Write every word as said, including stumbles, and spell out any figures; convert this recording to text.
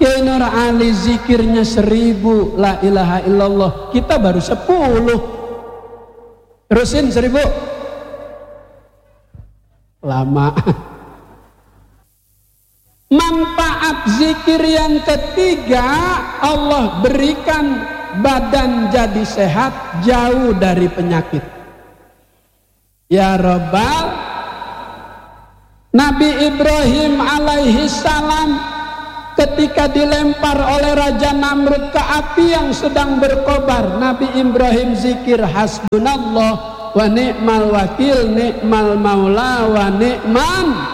Kiai Nur Ali zikirnya seribu la ilaha illallah, kita baru sepuluh. Terusin seribu. Lama. Manfaat zikir yang ketiga, Allah berikan badan jadi sehat, jauh dari penyakit. Ya Rabbal, Nabi Ibrahim alaihi salam ketika dilempar oleh Raja Namrud ke api yang sedang berkobar, Nabi Ibrahim zikir hasbunallah wa ni'mal wakil, ni'mal maula wa ni'man